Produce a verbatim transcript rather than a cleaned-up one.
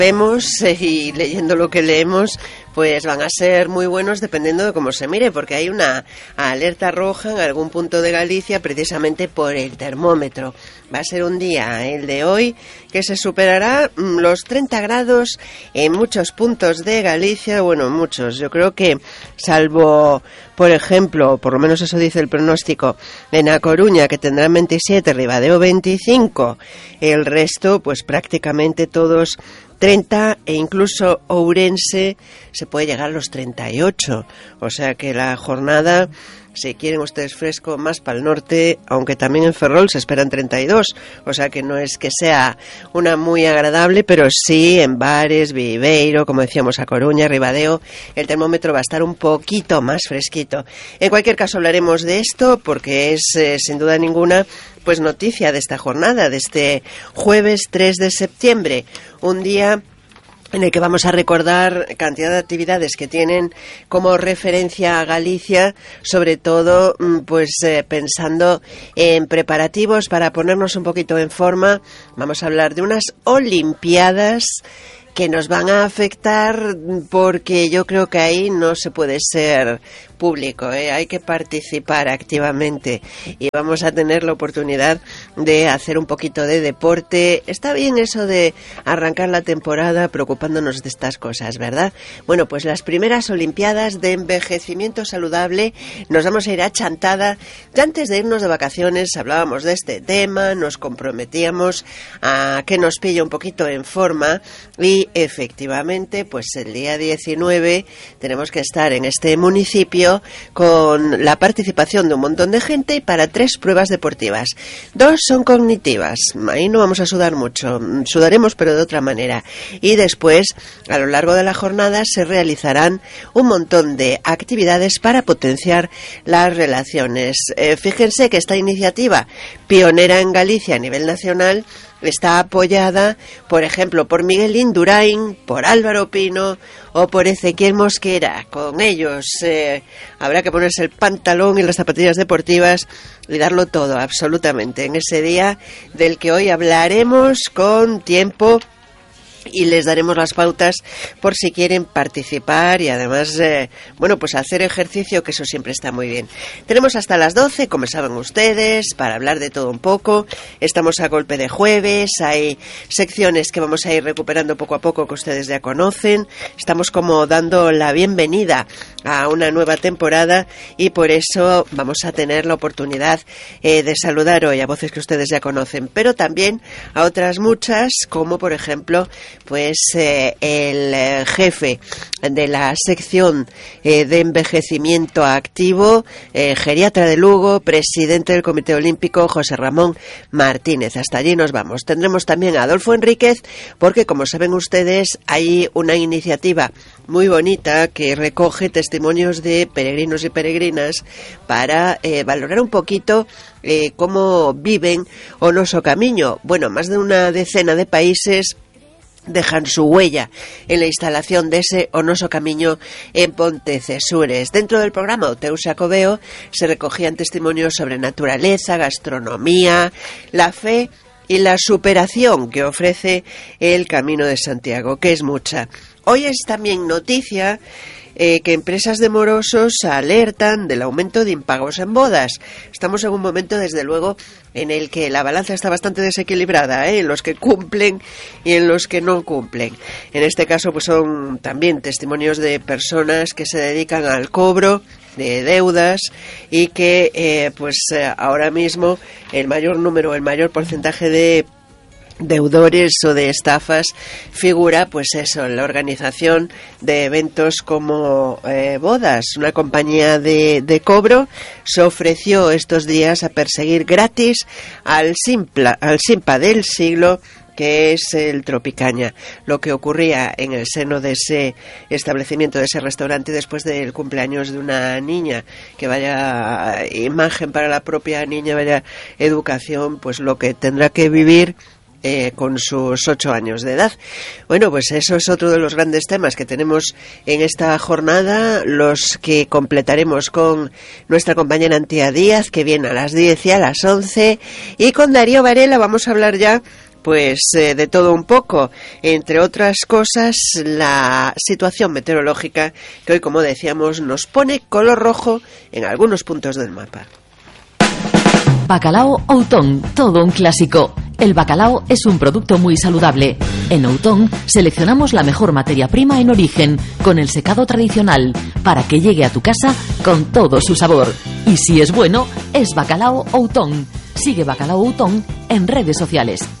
vemos eh, y leyendo lo que leemos, pues van a ser muy buenos dependiendo de cómo se mire, porque hay una alerta roja en algún punto de Galicia precisamente por el termómetro. Va a ser un día, el de hoy, que se superará los treinta grados en muchos puntos de Galicia, bueno, muchos. Yo creo que, salvo, por ejemplo, por lo menos eso dice el pronóstico, en A Coruña, que tendrán veintisiete, Ribadeo veinticinco, el resto, pues prácticamente todos treinta, e incluso Ourense se puede llegar a los treinta y ocho. O sea que la jornada, si quieren ustedes fresco, más para el norte, aunque también en Ferrol se esperan treinta y dos. O sea que no es que sea una muy agradable, pero sí en Bares, Viveiro, como decíamos, A Coruña, Ribadeo, el termómetro va a estar un poquito más fresquito. En cualquier caso hablaremos de esto porque es, eh, sin duda ninguna, pues noticia de esta jornada, de este jueves tres de septiembre, un día en el que vamos a recordar cantidad de actividades que tienen como referencia a Galicia, sobre todo pues eh, pensando en preparativos para ponernos un poquito en forma. Vamos a hablar de unas Olimpiadas que nos van a afectar porque yo creo que ahí no se puede ser público, ¿eh? Hay que participar activamente y vamos a tener la oportunidad de hacer un poquito de deporte. Está bien eso de arrancar la temporada preocupándonos de estas cosas, ¿verdad? Bueno, pues las primeras Olimpiadas de envejecimiento saludable, nos vamos a ir a Chantada. Ya antes de irnos de vacaciones hablábamos de este tema, nos comprometíamos a que nos pille un poquito en forma y efectivamente, pues el día diecinueve tenemos que estar en este municipio con la participación de un montón de gente y para tres pruebas deportivas. Dos son cognitivas, ahí no vamos a sudar mucho, sudaremos pero de otra manera. Y después, a lo largo de la jornada, se realizarán un montón de actividades para potenciar las relaciones. Eh, fíjense que esta iniciativa, pionera en Galicia a nivel nacional, está apoyada, por ejemplo, por Miguel Indurain, por Álvaro Pino o por Ezequiel Mosquera. Con ellos eh, habrá que ponerse el pantalón y las zapatillas deportivas y darlo todo, absolutamente, en ese día del que hoy hablaremos con tiempo y les daremos las pautas por si quieren participar y además, eh, bueno, pues hacer ejercicio, que eso siempre está muy bien. Tenemos hasta las doce, como saben ustedes, para hablar de todo un poco. Estamos a golpe de jueves, hay secciones que vamos a ir recuperando poco a poco que ustedes ya conocen. Estamos como dando la bienvenida a una nueva temporada y por eso vamos a tener la oportunidad eh, de saludar hoy a voces que ustedes ya conocen, pero también a otras muchas, como por ejemplo pues eh, el eh, jefe de la sección eh, de envejecimiento activo, eh, geriatra de Lugo, presidente del Comité Olímpico, José Ramón Martínez. Hasta allí nos vamos. Tendremos también a Adolfo Enríquez, porque como saben ustedes, hay una iniciativa muy bonita que recoge testimonios de peregrinos y peregrinas para eh, valorar un poquito eh, cómo viven o Noso Camiño. Bueno, más de una decena de países dejan su huella en la instalación de ese O Noso Camiño en Pontecesures. Dentro del programa O Teu Xacobeo se recogían testimonios sobre naturaleza, gastronomía, la fe y la superación que ofrece el Camino de Santiago, que es mucha. Hoy es también noticia Eh, que empresas de morosos alertan del aumento de impagos en bodas. Estamos en un momento, desde luego, en el que la balanza está bastante desequilibrada, ¿eh? En los que cumplen y en los que no cumplen. En este caso, pues son también testimonios de personas que se dedican al cobro de deudas y que, eh, pues eh, ahora mismo el mayor número, el mayor porcentaje de deudores o de estafas figura, pues eso, en la organización de eventos como eh, bodas. Una compañía de, de cobro se ofreció estos días a perseguir gratis al Simpla, al Simpa del siglo, que es el Tropicaña. Lo que ocurría en el seno de ese establecimiento, de ese restaurante, después del cumpleaños de una niña, que vaya imagen para la propia niña, vaya educación, pues lo que tendrá que vivir Eh, con sus ocho años de edad. Bueno, pues eso es otro de los grandes temas que tenemos en esta jornada, los que completaremos con nuestra compañera Antía Díaz, que viene a las diez y a las once, y con Darío Varela vamos a hablar ya pues eh, de todo un poco, entre otras cosas la situación meteorológica que hoy, como decíamos, nos pone color rojo en algunos puntos del mapa. Bacalao Outón, todo un clásico. El bacalao es un producto muy saludable. En Outón seleccionamos la mejor materia prima en origen, con el secado tradicional, para que llegue a tu casa con todo su sabor. Y si es bueno, es Bacalao Outón. Sigue Bacalao Outón en redes sociales.